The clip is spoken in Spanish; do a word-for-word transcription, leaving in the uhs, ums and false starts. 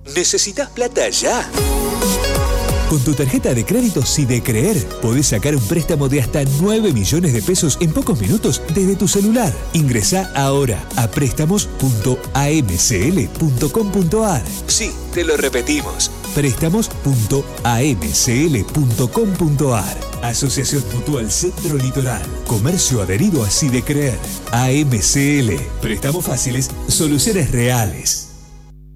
¿Necesitas plata ya? Con tu tarjeta de crédito Sidecreer podés sacar un préstamo de hasta nueve millones de pesos en pocos minutos desde tu celular. Ingresá ahora a préstamos punto a m c l punto com punto a r. Sí, te lo repetimos. préstamos punto a m c l punto com punto a r. Asociación Mutual Centro Litoral. Comercio adherido a Sidecreer. A M C L. Préstamos fáciles, soluciones reales.